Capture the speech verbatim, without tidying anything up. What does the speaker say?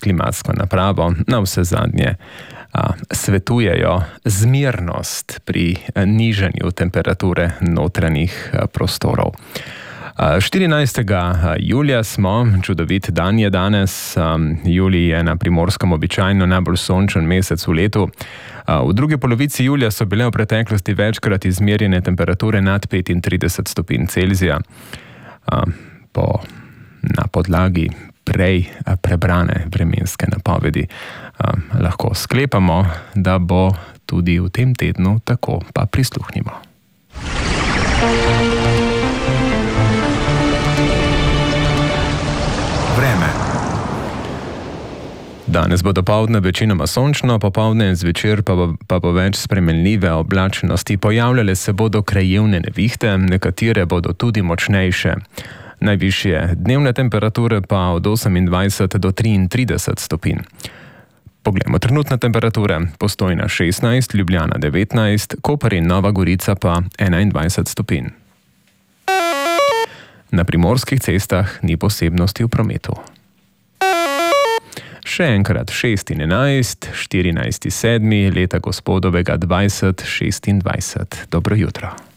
klimatsko napravo, na vse zadnje a, svetujejo zmernost pri nižanju temperature notranjih a, prostorov. štirinajstega julija smo, čudovit dan je danes, julij je na Primorskem običajno najbolj sončen mesec v letu. V drugi polovici julija so bile v preteklosti večkrat izmerjene temperature nad petintrideset stopinj Celzija. Po, na podlagi prej prebrane vremenske napovedi lahko sklepamo, da bo tudi v tem tednu tako, pa prisluhnimo. Vreme. Danes bo dopoldne večinoma sončno, popoldne in zvečer pa bo, pa bo več spremenljive oblačnosti. Pojavljale se bodo krajevne nevihte, nekatere bodo tudi močnejše. Najvišje dnevne temperature pa od osemindvajset do triintrideset stopinj. Poglejmo trenutne temperature. Postojna šestnajst, Ljubljana devetnajst, Koper in Nova Gorica pa enaindvajset stopinj. Na primorskih cestah ni posebnosti v prometu. Še enkrat šest in enajst, štirinajsti sedmi leta gospodovega dvajset šestindvajset. Dobro jutro.